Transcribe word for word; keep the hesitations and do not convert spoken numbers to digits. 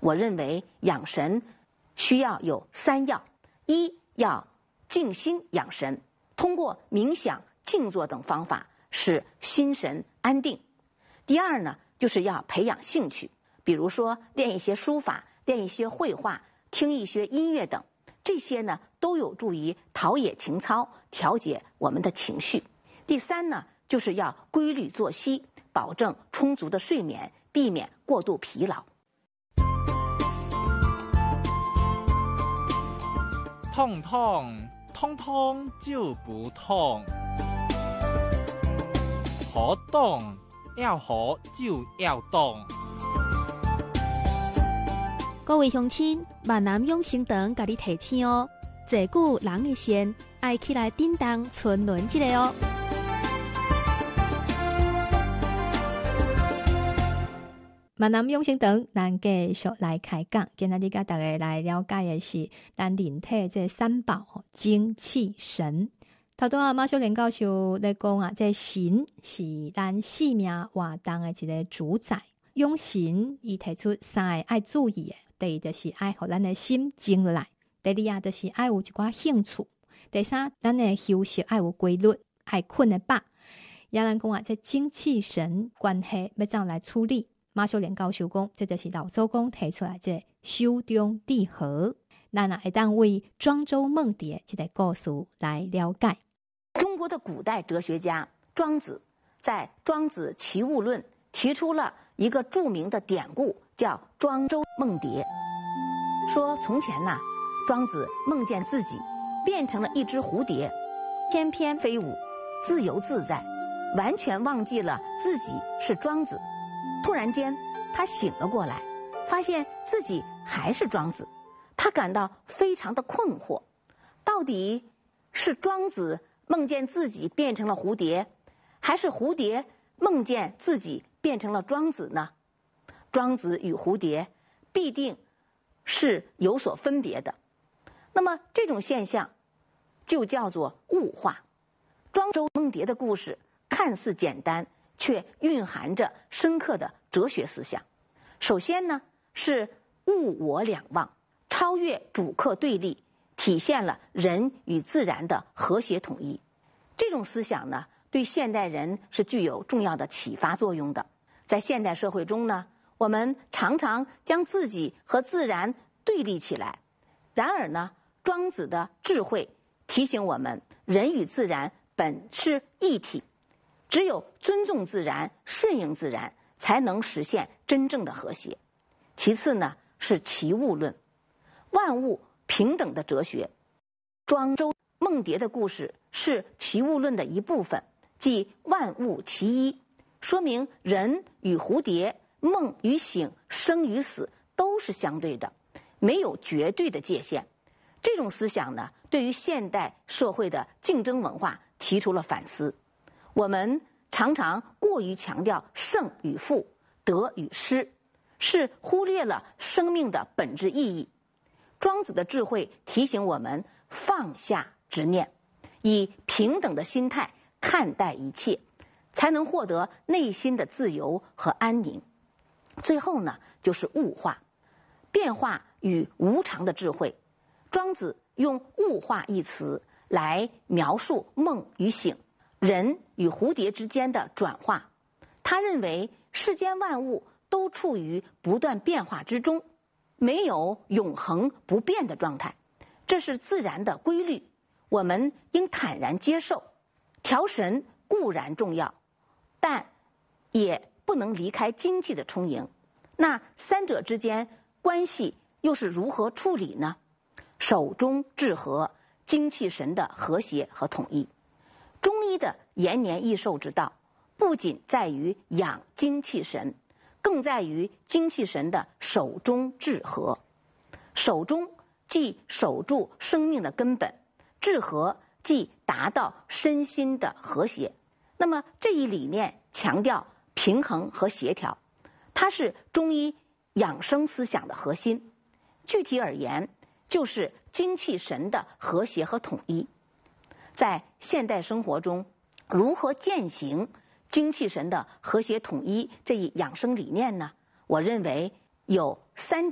我认为养神需要有三要：一要静心养神，通过冥想、静坐等方法使心神安定；第二呢，就是要培养兴趣，比如说练一些书法、练一些绘画、听一些音乐等，这些呢都有助于陶冶情操，调节我们的情绪。第三呢，就是要规律作息，保证充足的睡眠，避免过度疲劳。 痛痛通通就不痛，好动要好就要动。 各位乡亲，闽南养生堂甲你提醒哦，坐久人的线爱起来叮当存轮一下哦。闽南养生堂，咱继续来开讲。今仔日甲大家来了解的是咱人体这三宝：精、气、神。头拄啊，马小莲教授咧讲啊，这神是咱生命活动的一个主宰。养神，伊提出三个爱注意的。第一就是爱互咱的心静落来，第二啊就是爱有一寡兴趣，第三咱的休息爱有规律，爱困得饱。也咱讲啊，这精气神关系要怎样来处理？马小莲教授讲，这就是老祖公提出来这修中地合。咱啊会当为庄周梦蝶这个故事来了解。 中国的古代哲学家庄子在《庄子齐物论》提出了一个著名的典故，叫庄周梦蝶。说从前呐，庄子梦见自己变成了一只蝴蝶，翩翩飞舞，自由自在，完全忘记了自己是庄子。突然间，他醒了过来，发现自己还是庄子，他感到非常的困惑，到底是庄子梦见自己变成了蝴蝶，还是蝴蝶梦见自己变成了庄子呢？庄子与蝴蝶必定是有所分别的，那么这种现象就叫做物化。庄周梦蝶的故事看似简单，却蕴含着深刻的哲学思想。首先呢，是物我两忘，超越主客对立，体现了人与自然的和谐统一。这种思想呢，对现代人是具有重要的启发作用的。在现代社会中呢，我们常常将自己和自然对立起来。然而呢，庄子的智慧提醒我们，人与自然本是一体，只有尊重自然、顺应自然，才能实现真正的和谐。其次呢，是齐物论，万物平等的哲学。庄周梦蝶的故事是齐物论的一部分，即万物齐一，说明人与蝴蝶、梦与醒、生与死都是相对的，没有绝对的界限。这种思想呢，对于现代社会的竞争文化提出了反思。我们常常过于强调胜与负、得与失，是忽略了生命的本质意义。庄子的智慧提醒我们放下执念，以平等的心态看待一切，才能获得内心的自由和安宁。最后呢，就是物化，变化与无常的智慧。庄子用物化一词来描述梦与醒，人与蝴蝶之间的转化。他认为世间万物都处于不断变化之中，没有永恒不变的状态，这是自然的规律，我们应坦然接受。调神固然重要，但也不能离开精气的充盈。那三者之间关系又是如何处理呢？守中治和，精气神的和谐和统一。中医的延年益寿之道，不仅在于养精气神，更在于精气神的守中治和。守中即守住生命的根本，治和即达到身心的和谐。那么这一理念强调平衡和协调，它是中医养生思想的核心。具体而言，就是精气神的和谐和统一。在现代生活中，如何践行精气神的和谐统一这一养生理念呢？我认为有三